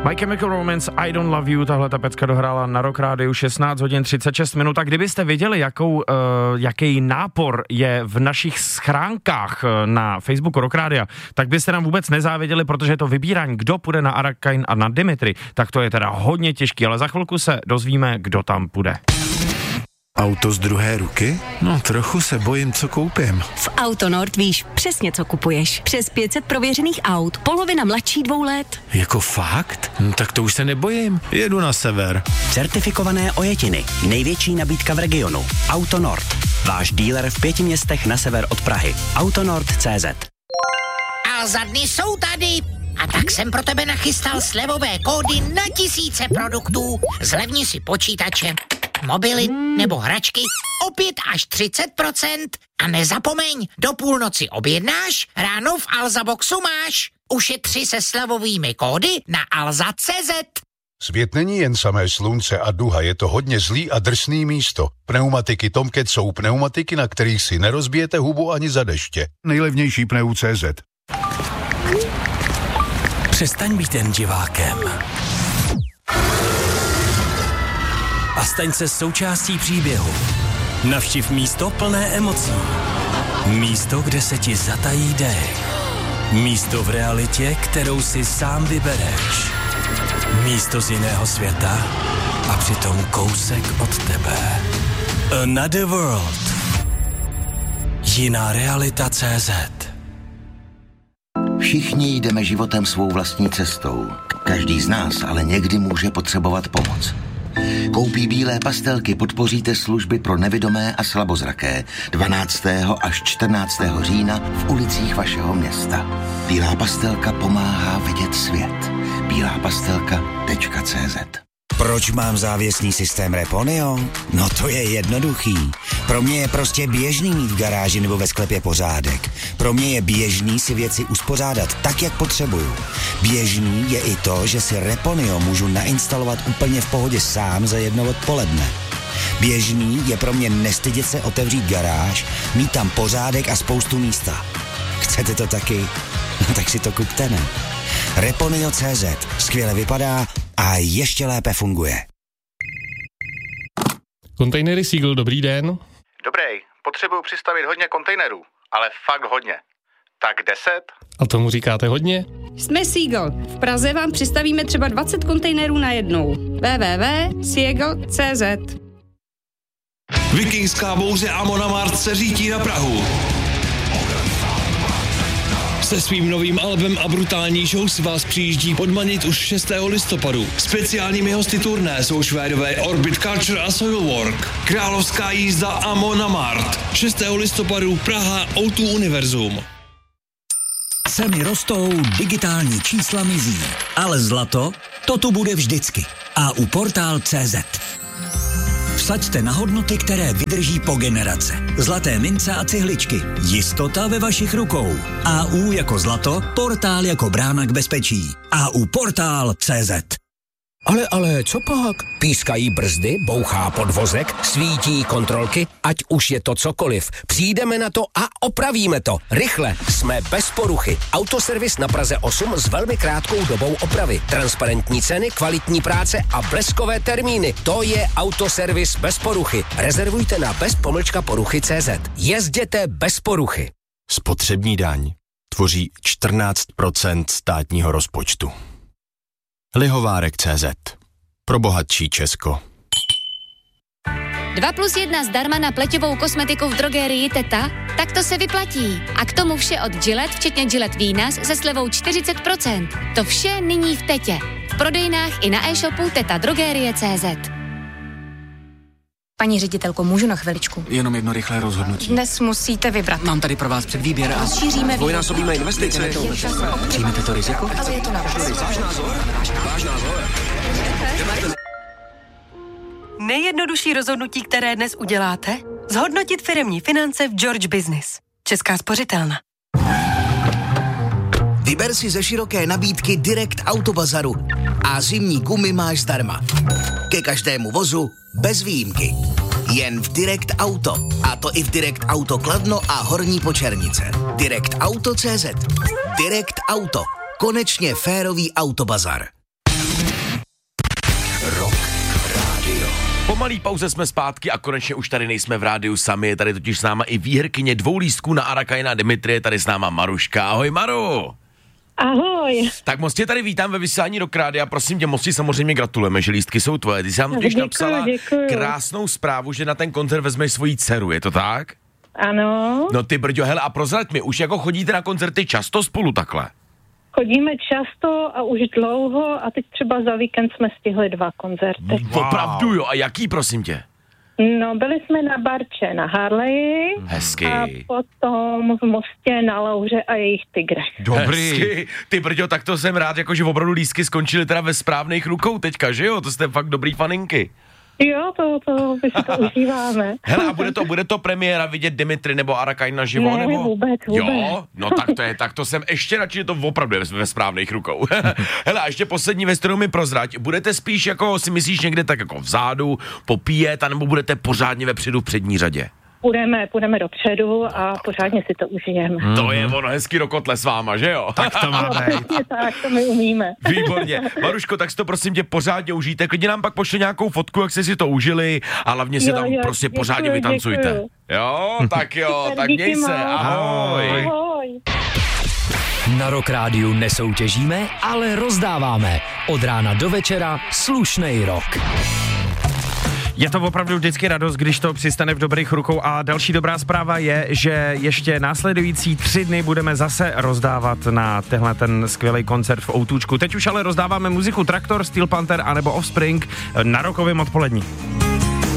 My Chemical Romance, I Don't Love You, tahle ta pecka dohrála na Rock Rádiu 16 hodin 36 minut. A kdybyste věděli, jaký nápor je v našich schránkách na Facebooku Rock Rádia, tak byste nám vůbec nezáviděli, protože to vybírání, kdo půjde na Arakain a na Dimitri, tak to je teda hodně těžký, ale za chvilku se dozvíme, kdo tam půjde. Auto z druhé ruky? No, trochu se bojím, co koupím. V Autonord víš přesně, co kupuješ. Přes 500 prověřených aut, polovina mladší 2 let. Jako fakt? No tak to už se nebojím. Jedu na sever. Certifikované ojetiny. Největší nabídka v regionu. Autonord. Váš díler v 5 městech na sever od Prahy. Autonord.cz. A za dny jsou tady. A tak jsem pro tebe nachystal slevové kódy na tisíce produktů. Zlevni si počítače, mobily nebo hračky o 5 až 30%. A nezapomeň, do půlnoci objednáš, ráno v Alzaboxu máš. Ušetři se slevovými kódy na alza.cz. Svět není jen samé slunce a duha, je to hodně zlý a drsný místo. Pneumatiky Tomcat jsou pneumatiky, na kterých si nerozbijete hubu ani za deště. Nejlevnější pneu.cz. Přestaň být jen divákem. A staň se součástí příběhu. Navštiv místo plné emocí. Místo, kde se ti zatají dech. Místo v realitě, kterou si sám vybereš. Místo z jiného světa a přitom kousek od tebe. Another World. Jiná realita.cz. Všichni jdeme životem svou vlastní cestou. Každý z nás ale někdy může potřebovat pomoc. Koupí bílé pastelky podpoříte služby pro nevidomé a slabozraké 12. až 14. října v ulicích vašeho města. Bílá pastelka pomáhá vidět svět. bílápastelka.cz. Proč mám závěsný systém Reponio? No to je jednoduchý. Pro mě je prostě běžný mít v garáži nebo ve sklepě pořádek. Pro mě je běžný si věci uspořádat tak, jak potřebuju. Běžný je i to, že si Reponio můžu nainstalovat úplně v pohodě sám za 1 odpoledne. Běžný je pro mě nestydět se otevřít garáž, mít tam pořádek a spoustu místa. Chcete to taky? No tak si to kupte, ne? Reponio.cz. Skvěle vypadá a ještě lépe funguje. Kontejnery Seagull, dobrý den. Dobrý, potřebuju přistavit hodně kontejnerů, ale fakt hodně. Tak 10? A tomu říkáte hodně? Jsme Seagull. V Praze vám přistavíme třeba 20 kontejnerů najednou. www.seagull.cz. Vikingská bouře Amon Amarth se řítí na Prahu. Se svým novým albem a brutální show si vás přijíždí podmanit už 6. listopadu. Speciálními hosty turné jsou Švédové Orbit Culture a Soilwork. Královská jízda Amon Amarth. 6. listopadu Praha O2 Univerzum. Ceny rostou, digitální čísla mizí, ale zlato, to tu bude vždycky. A u Portál.cz. Vsaďte na hodnoty, které vydrží po generace. Zlaté mince a cihličky. Jistota ve vašich rukou. AU jako zlato, Portál jako brána k bezpečí. AU Portál.cz. Ale co pak? Pískají brzdy, bouchá podvozek, svítí kontrolky, ať už je to cokoliv. Přijdeme na to a opravíme to. Rychle, jsme bez poruchy. Autoservis na Praze 8 s velmi krátkou dobou opravy. Transparentní ceny, kvalitní práce a bleskové termíny. To je Autoservis bez poruchy. Rezervujte na bez-poruchy.cz. Jezděte bez poruchy. Spotřební daň tvoří 14% státního rozpočtu. Lihovárek.cz. Pro bohatší Česko. 2+1 zdarma na pleťovou kosmetiku v drogérii Teta? Tak to se vyplatí. A k tomu vše od Gillette, včetně Gillette Venus se slevou 40%. To vše nyní v Tetě. V prodejnách i na e-shopu tetadrogerie.cz. Paní ředitelko, můžu na chviličku? Jenom jedno rychlé rozhodnutí. Dnes musíte vybrat. Mám tady pro vás předvýběr a rozšíříme dvojnásobíme investice. Přijmete to riziko? Ale je to na Váš názor. Nejjednodušší rozhodnutí, které dnes uděláte? Zhodnotit firemní finance v George Business. Česká spořitelna. Vyber si ze široké nabídky Direct Autobazaru a zimní gumy máš zdarma. Ke každému vozu bez výjimky. Jen v Direct Auto. A to i v Direct Auto Kladno a Horní Počernice. DirectAuto.cz. Direct Auto. Konečně férový autobazar. Po malý pauze jsme zpátky a konečně už tady nejsme v rádiu sami, je tady totiž s náma i výherkyně 2 lístků na Arakajna a Dimitrie, tady s náma Maruška. Ahoj Maru! Ahoj. Tak moc tě tady vítám ve vysílání Rock Rádia, prosím tě, moc ti samozřejmě gratulujeme, že lístky jsou tvoje. Ty jsi nám totiž napsala krásnou zprávu, že na ten koncert vezmeš svoji dceru, je to tak? Ano. No ty brďo, hele, a prozrať mi, už jako chodíte na koncerty často spolu takhle? Chodíme často a už dlouho a teď třeba za víkend jsme stihli 2 koncerty. Wow. Opravdu jo, a jaký prosím tě? No, byli jsme na Barče na Harleji. Hezky. A potom v Mostě na Lauře a jejich Tigrech. Dobrý. Hezky. Ty brďo, tak to jsem rád, jakože opravdu lístky skončily teda ve správných rukou teďka, že jo? To jste fakt dobrý faninky. Jo, to by si to užíváme. Hele, a bude to premiéra vidět Dimitri nebo Arakajn naživo? Ne, nebo? vůbec. Jo, no tak to jsem ještě radši, že to opravdu je ve správných rukou. Hele, a ještě poslední věc, kterou mi prozrať. Budete spíš jako, si myslíš někde tak jako vzadu, popíjet, anebo budete pořádně vepředu v přední řadě? Půjdeme dopředu a pořádně si to užijeme. To je ono hezký do kotle s váma, že jo? Tak to máme. Tak, to my umíme. Výborně. Maruško, tak si to prosím tě pořádně užijte. Klidně nám pak pošle nějakou fotku, jak jste si to užili a hlavně si tam prostě děkuju, pořádně vytancujte. Děkuju. Jo, tak měj se. Ahoj. Ahoj. Na Rock Rádiu nesoutěžíme, ale rozdáváme. Od rána do večera slušnej rock. Je to opravdu vždycky radost, když to přistane v dobrých rukou a další dobrá zpráva je, že ještě následující 3 dny budeme zase rozdávat na tenhle ten skvělý koncert v Outůčku. Teď už ale rozdáváme muziku Traktor, Steel Panther anebo Offspring na rockovém odpolední.